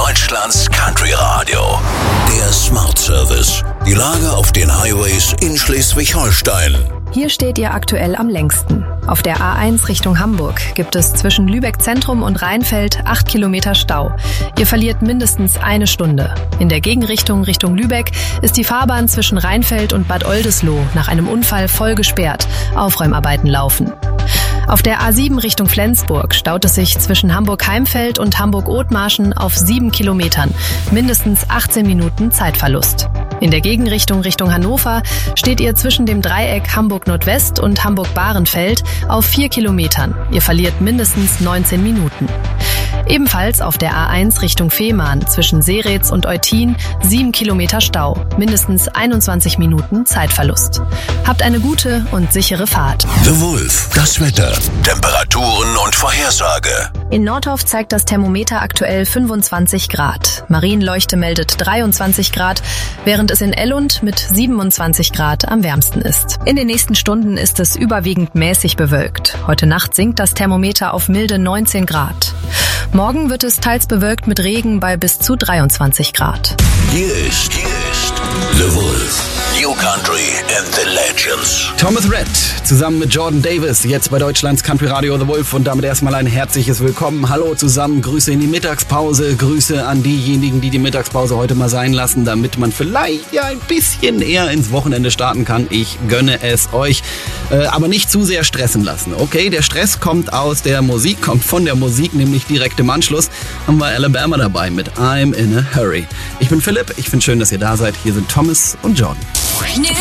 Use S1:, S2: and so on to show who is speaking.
S1: Deutschlands Country Radio. Der Smart Service. Die Lage auf den Highways in Schleswig-Holstein.
S2: Hier steht ihr aktuell am längsten. Auf der A1 Richtung Hamburg gibt es zwischen Lübeck Zentrum und Rheinfeld 8 Kilometer Stau. Ihr verliert mindestens eine Stunde. In der Gegenrichtung Richtung Lübeck ist die Fahrbahn zwischen Rheinfeld und Bad Oldesloe nach einem Unfall voll gesperrt. Aufräumarbeiten laufen. Auf der A7 Richtung Flensburg staut es sich zwischen Hamburg-Heimfeld und Hamburg-Othmarschen auf 7 Kilometern. Mindestens 18 Minuten Zeitverlust. In der Gegenrichtung Richtung Hannover steht ihr zwischen dem Dreieck Hamburg-Nordwest und Hamburg-Bahrenfeld auf 4 Kilometern. Ihr verliert mindestens 19 Minuten. Ebenfalls auf der A1 Richtung Fehmarn zwischen Seretz und Eutin 7 Kilometer Stau, mindestens 21 Minuten Zeitverlust. Habt eine gute und sichere Fahrt.
S1: The Wolf, das Wetter, Temperaturen und Vorhersage.
S2: In Nordhof zeigt das Thermometer aktuell 25 Grad. Marienleuchte meldet 23 Grad, während es in Ellund mit 27 Grad am wärmsten ist. In den nächsten Stunden ist es überwiegend mäßig bewölkt. Heute Nacht sinkt das Thermometer auf milde 19 Grad. Morgen wird es teils bewölkt mit Regen bei bis zu 23 Grad.
S1: Hier ist The Wolf. New Country and the Legends.
S3: Thomas Rhett zusammen mit Jordan Davis, jetzt bei Deutschlands Country Radio The Wolf, und damit erstmal ein herzliches Willkommen. Hallo zusammen, Grüße in die Mittagspause, Grüße an diejenigen, die die Mittagspause heute mal sein lassen, damit man vielleicht ja ein bisschen eher ins Wochenende starten kann. Ich gönne es euch, aber nicht zu sehr stressen lassen, okay? Der Stress kommt aus der Musik, kommt von der Musik, nämlich direkt im Anschluss haben wir Alabama dabei mit I'm in a Hurry. Ich bin Philipp, ich finde schön, dass ihr da seid. Hier sind Thomas und Jordan.